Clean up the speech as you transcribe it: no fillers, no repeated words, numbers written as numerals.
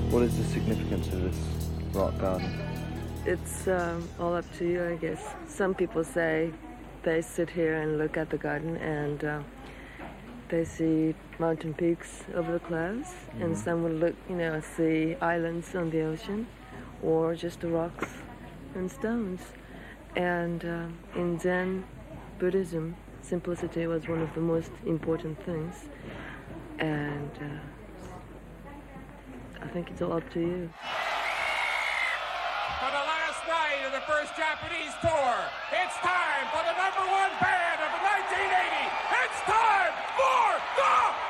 What is the significance of this rock garden? It's all up to you, I guess. Some people say they sit here and look at the garden and they see mountain peaks over the clouds, and some will look, see islands on the ocean, or just the rocks and stones. And in Zen Buddhism, simplicity was one of the most important things. And I think it's all up to you. For the last night of the first Japanese tour, it's time for the #1 band of the 1980. It's time for the